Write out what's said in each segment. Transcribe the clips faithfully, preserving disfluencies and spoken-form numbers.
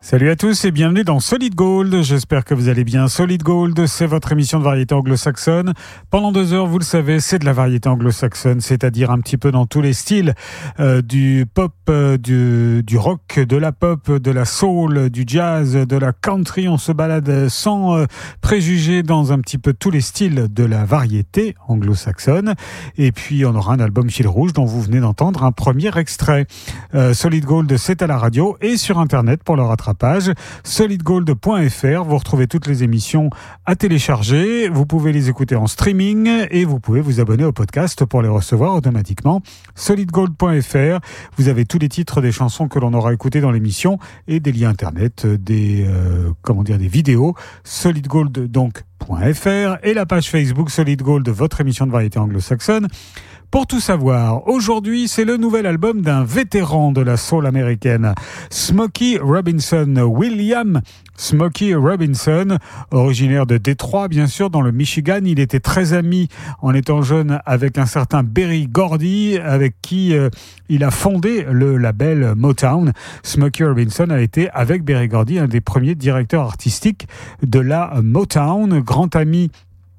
Salut à tous et bienvenue dans Solid Gold. J'espère que vous allez bien. Solid Gold, c'est votre émission de variété anglo-saxonne. Pendant deux heures, vous le savez, c'est de la variété anglo-saxonne, c'est-à-dire un petit peu dans tous les styles, euh, du pop, euh, du, du rock, de la pop, de la soul, du jazz, de la country. On se balade sans euh, préjugés dans un petit peu tous les styles de la variété anglo-saxonne. Et puis, on aura un album fil rouge dont vous venez d'entendre un premier extrait. Euh, Solid Gold, c'est à la radio et sur Internet pour le rattrapage. Page solid gold point f r. Vous retrouvez toutes les émissions à télécharger. Vous pouvez les écouter en streaming et vous pouvez vous abonner au podcast pour les recevoir automatiquement. solid gold point f r. Vous avez tous les titres des chansons que l'on aura écoutées dans l'émission et des liens internet, des euh, comment dire, des vidéos. solid gold donc .fr et la page Facebook Solid Gold, votre émission de variété anglo-saxonne. Pour tout savoir, aujourd'hui, c'est le nouvel album d'un vétéran de la soul américaine, Smokey Robinson, William Smokey Robinson, originaire de Détroit, bien sûr, dans le Michigan. Il était très ami, en étant jeune, avec un certain Berry Gordy, avec qui euh, il a fondé le label Motown. Smokey Robinson a été, avec Berry Gordy, un des premiers directeurs artistiques de la Motown, grand ami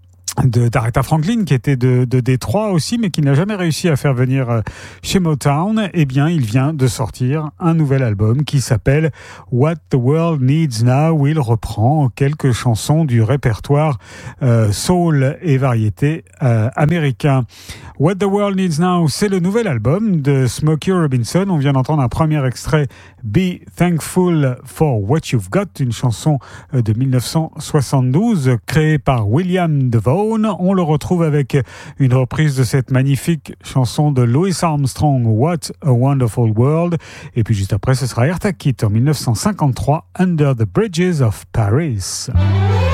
de d'Aretha Franklin, qui était de, de Détroit aussi, mais qui n'a jamais réussi à faire venir chez Motown. Eh bien, il vient de sortir un nouvel album qui s'appelle What the World Needs Now, où il reprend quelques chansons du répertoire euh, soul et variété euh, américain. What the World Needs Now, c'est le nouvel album de Smokey Robinson. On vient d'entendre un premier extrait, Be Thankful for What You've Got, une chanson de dix-neuf cent soixante-douze, créée par William DeVoe. On le retrouve avec une reprise de cette magnifique chanson de Louis Armstrong, What a Wonderful World. Et puis juste après, ce sera Eartha Kitt en dix-neuf cent cinquante-trois, Under the Bridges of Paris.